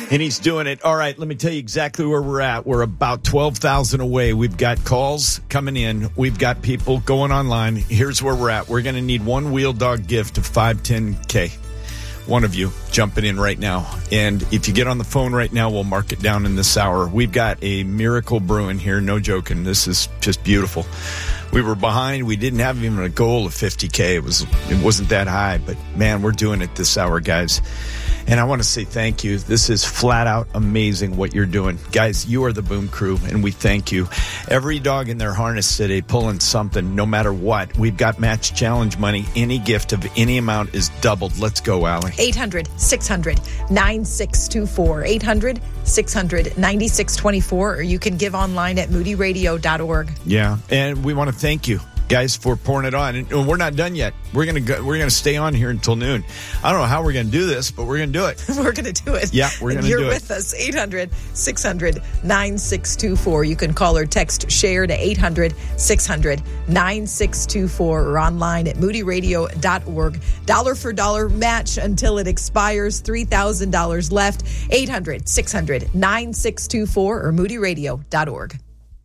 And he's doing it. All right, let me tell you exactly where we're at. We're about 12,000 away. We've got calls coming in. We've got people going online. Here's where we're at. We're going to need one Wheel Dog gift of $510K. One of you jumping in right now. And if you get on the phone right now, we'll mark it down in this hour. We've got a miracle brewing here. No joking. This is just beautiful. We were behind. We didn't have even a goal of 50K. It wasn't that high. But, man, we're doing it this hour, guys. And I want to say thank you. This is flat out amazing what you're doing. Guys, you are the Boom Crew, and we thank you. Every dog in their harness today pulling something, no matter what. We've got match challenge money. Any gift of any amount is doubled. Let's go, Allie. 800-600-9624. 800-600-9624. Or you can give online at moodyradio.org. Yeah, and we want to thank you, guys, for pouring it on. And we're not done yet. We're gonna stay on here until noon. I don't know how we're gonna do this, but we're gonna do it. We're gonna do it. Yeah, we're gonna do it. You're with us. 800-600-9624. You can call or text share to 800-600-9624 or online at moodyradio.org. Dollar for dollar match until it expires. $3,000 left. 800-600-9624 or moodyradio.org.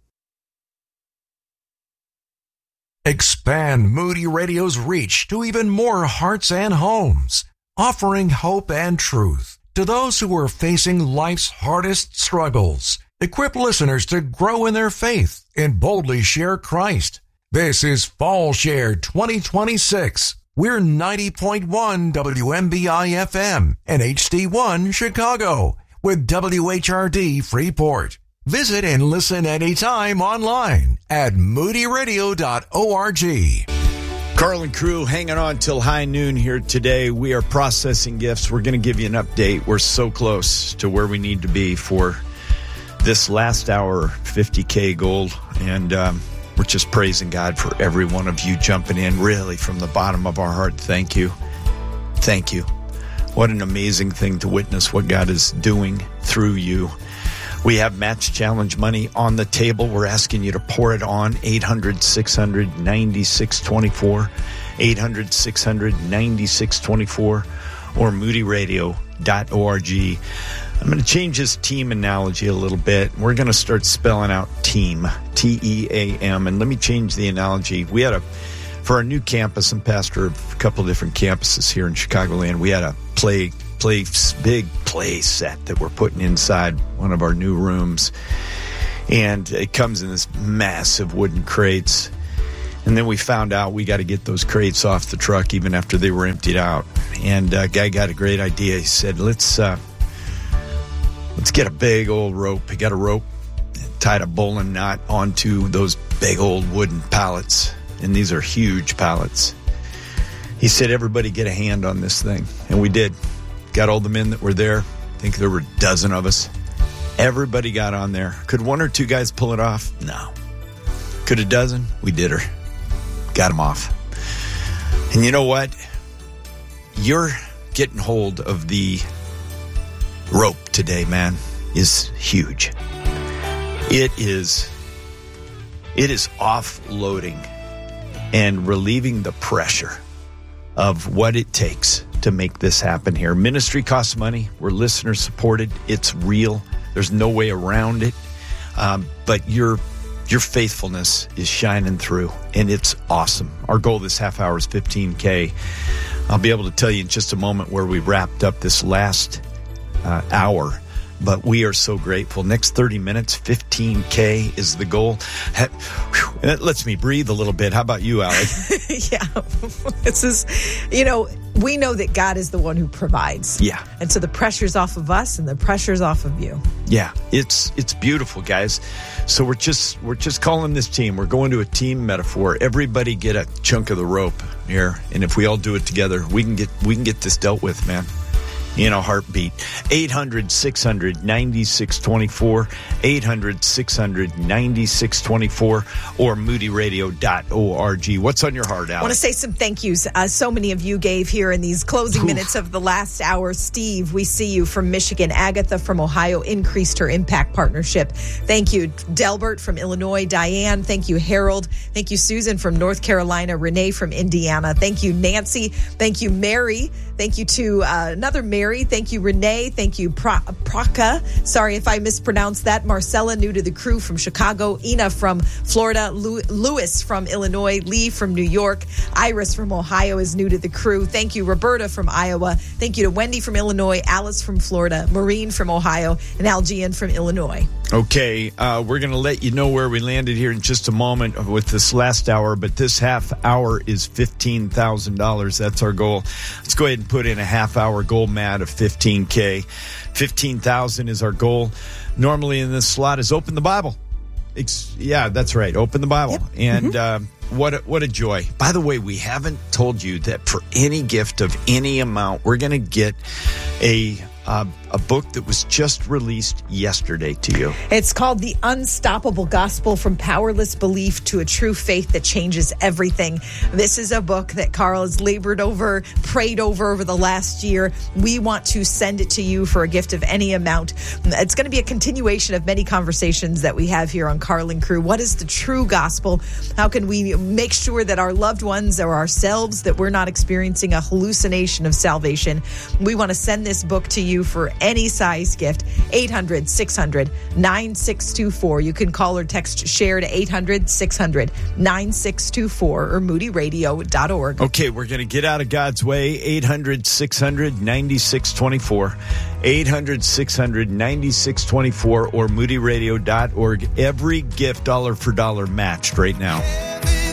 Expand Moody Radio's reach to even more hearts and homes, offering hope and truth to those who are facing life's hardest struggles. Equip listeners to grow in their faith and boldly share Christ. This is Fall Share 2026. We're 90.1 WMBI FM and HD1 Chicago with WHRD Freeport. Visit and listen anytime online at moodyradio.org. Carl and crew hanging on till high noon here today. We are processing gifts. We're going to give you an update. We're so close to where we need to be for this last hour, 50K goal. And we're just praising God for every one of you jumping in, really, from the bottom of our heart. Thank you. Thank you. What an amazing thing to witness what God is doing through you. We have match challenge money on the table. We're asking you to pour it on. 800-600-9624. 800-600-9624 or moodyradio.org. I'm going to change this team analogy a little bit. We're going to start spelling out team, T-E-A-M. And let me change the analogy. We had for our new campus, and pastor of a couple of different campuses here in Chicagoland, we had a big play set that we're putting inside one of our new rooms. And it comes in this massive wooden crates. And then we found out we got to get those crates off the truck even after they were emptied out. And a guy got a great idea. He said, let's get a big old rope. He got a rope, tied a bowling knot onto those big old wooden pallets. And these are huge pallets. He said, everybody get a hand on this thing. And we did. Got all the men that were there. I think there were a dozen of us. Everybody got on there. Could one or two guys pull it off? No. Could a dozen? We did her. Got them off. And you know what? You're getting hold of the rope today, man, is huge. It is offloading and relieving the pressure of what it takes to make this happen here. Ministry costs money. We're listener supported. It's real. There's no way around it. But your faithfulness is shining through, and it's awesome. Our goal this half hour is 15K. I'll be able to tell you in just a moment where we wrapped up this last hour. But we are so grateful. Next 30 minutes, 15K is the goal. That lets me breathe a little bit. How about you, Allie? Yeah. This is, we know that God is the one who provides. Yeah. And so the pressure's off of us and the pressure's off of you. Yeah. It's beautiful, guys. So we're just calling this team. We're going to a team metaphor. Everybody get a chunk of the rope here. And if we all do it together, we can get this dealt with, man. In a heartbeat. 800-600-9624, 800-600-9624, or moodyradio.org. What's on your heart, Allie? I want to say some thank yous. So many of you gave here in these closing minutes of the last hour. Steve, we see you from Michigan. Agatha from Ohio increased her impact partnership. Thank you. Delbert from Illinois. Diane. Thank you, Harold. Thank you, Susan from North Carolina. Renee from Indiana. Thank you, Nancy. Thank you, Mary. Thank you to another Mary Mary. Thank you, Renee. Thank you, Praka. Sorry if I mispronounced that. Marcella, new to the crew from Chicago. Ina from Florida. Lewis from Illinois. Lee from New York. Iris from Ohio is new to the crew. Thank you, Roberta from Iowa. Thank you to Wendy from Illinois. Alice from Florida. Maureen from Ohio. And Algian from Illinois. Okay, we're going to let you know where we landed here in just a moment with this last hour, but this half hour is $15,000. That's our goal. Let's go ahead and put in a half-hour goal, Matt, of $15K. $15,000 is our goal. Normally in this slot is Open the Bible. Yeah, that's right. Open the Bible. Yep. And what a joy. By the way, we haven't told you that for any gift of any amount, we're going to get a book that was just released yesterday to you. It's called The Unstoppable Gospel, From Powerless Belief to a True Faith That Changes Everything. This is a book that Carl has labored over, prayed over the last year. We want to send it to you for a gift of any amount. It's going to be a continuation of many conversations that we have here on Carl and Crew. What is the true gospel? How can we make sure that our loved ones or ourselves, that we're not experiencing a hallucination of salvation? We want to send this book to you for any size gift. 800-600-9624. You can call or text SHARE to 800-600-9624 or moodyradio.org. Okay, we're going to get out of God's way. 800-600-9624. 800-600-9624 or moodyradio.org. Every gift dollar for dollar matched right now.